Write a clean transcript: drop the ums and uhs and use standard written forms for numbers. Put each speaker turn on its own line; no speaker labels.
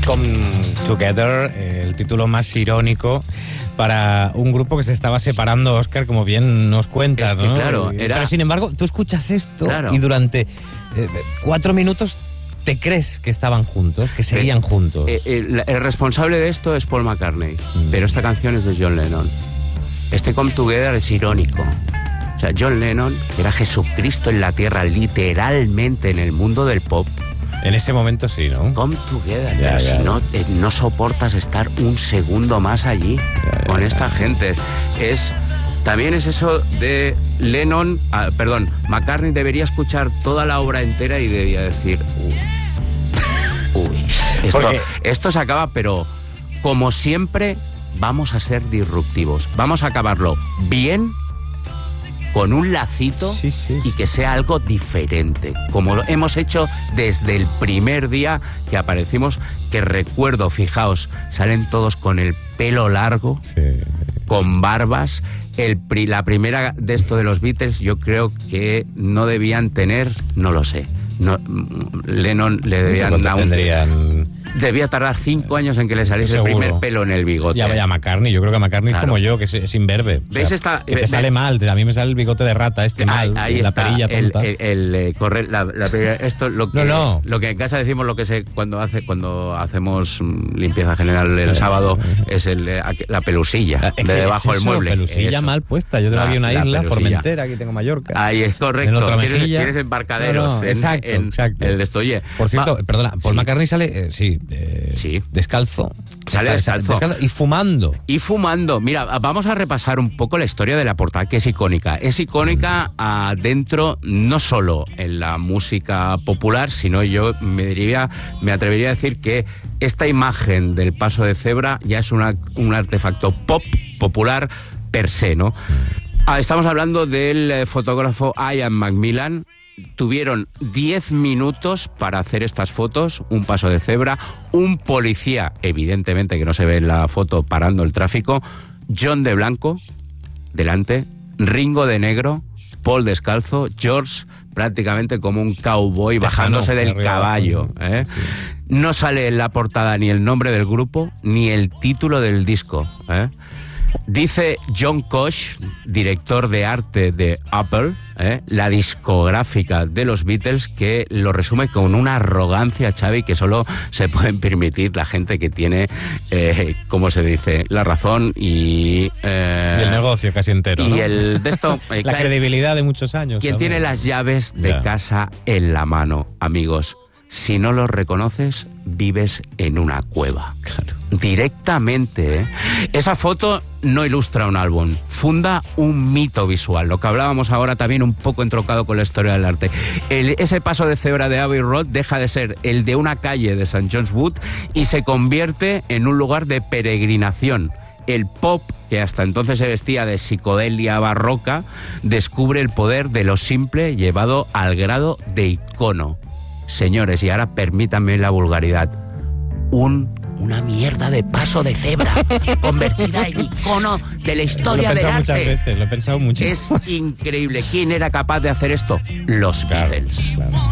Come Together, el título más irónico para un grupo que se estaba separando, Óscar, como bien nos cuentas,
es que,
¿no?
Claro,
Pero sin embargo, tú escuchas esto
claro.
y durante 4 minutos te crees que estaban juntos, que seguían juntos.
El responsable de esto es Paul McCartney, pero esta canción es de John Lennon. Este Come Together es irónico. O sea, John Lennon, que era Jesucristo en la tierra, literalmente en el mundo del pop.
En ese momento sí, ¿no?
Come Together, si no, no soportas estar un segundo más allí con esta gente. También es eso de Lennon, McCartney debería escuchar toda la obra entera y debía decir, esto se acaba, pero como siempre vamos a ser disruptivos. Vamos a acabarlo bien, con un lacito y que sea algo diferente, como lo hemos hecho desde el primer día que aparecimos, que recuerdo, fijaos, salen todos con el pelo largo, con barbas. La primera de esto de los Beatles, yo creo que no debían tener, no lo sé. Lennon le debían dar debía tardar 5 años en que le saliese el primer pelo en el bigote.
Ya vaya McCartney, yo creo que McCartney es como yo, que es imberbe.
¿Ves?
O sea, que te sale mal, a mí me sale el bigote de rata mal,
ahí
la
está,
perilla tonta.
Esto lo que en casa decimos, lo que cuando hacemos limpieza general el sábado, es la pelusilla de debajo del mueble.
Pelusilla mal puesta, yo tengo aquí una isla, Formentera, aquí tengo Mallorca.
Ahí es correcto, tienes embarcaderos
exacto.
El de esto. Oye,
por cierto, perdona, Paul McCartney sale, descalzo.
Sale descalzo.
Y fumando.
Mira, vamos a repasar un poco la historia de la portada, que es icónica. Es icónica dentro, no solo en la música popular, sino yo me atrevería a decir que esta imagen del paso de cebra ya es un artefacto popular per se, ¿no? Estamos hablando del fotógrafo Ian McMillan. Tuvieron 10 minutos para hacer estas fotos, un paso de cebra, un policía, evidentemente que no se ve en la foto, parando el tráfico, John de blanco, delante, Ringo de negro, Paul descalzo, George prácticamente como un cowboy bajándose del caballo. No sale en la portada ni el nombre del grupo, ni el título del disco. Dice John Koch, director de arte de Apple, la discográfica de los Beatles, que lo resume con una arrogancia, Xavi, que solo se pueden permitir la gente que tiene, ¿cómo se dice?, la razón y
el negocio casi entero,
y
¿no?
de esto,
la credibilidad de muchos años.
Quien tiene las llaves de casa en la mano, amigos. Si no los reconoces, vives en una cueva.
Claro.
Directamente, Esa foto no ilustra un álbum, funda un mito visual, lo que hablábamos ahora también un poco entroncado con la historia del arte. Ese paso de cebra de Abbey Road deja de ser el de una calle de St. John's Wood y se convierte en un lugar de peregrinación. El pop, que hasta entonces se vestía de psicodelia barroca, descubre el poder de lo simple llevado al grado de icono. Señores, y ahora permítanme la vulgaridad, una mierda de paso de cebra convertida en icono de la historia del arte.
Muchas veces, lo he pensado muchísimo.
Es increíble. ¿Quién era capaz de hacer esto? Los Beatles. Claro.